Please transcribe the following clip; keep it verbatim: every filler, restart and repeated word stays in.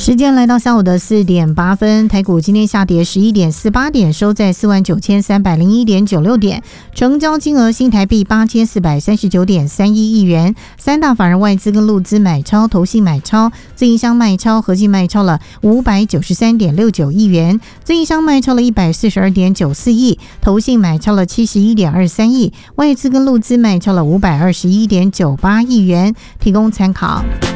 时间来到下午的四点八分，台股今天下跌十一点四八点，收在四万九千三百零一点九六点，成交金额新台币八千四百三十九点三一亿元。三大法人外资跟陆资买超，投信买超，自营商卖超，合计卖超了五百九十三点六九亿元，自营商卖超了一百四十二点九四亿，投信买超了七十一点二三亿，外资跟陆资卖超了五百二十一点九八亿元，提供参考。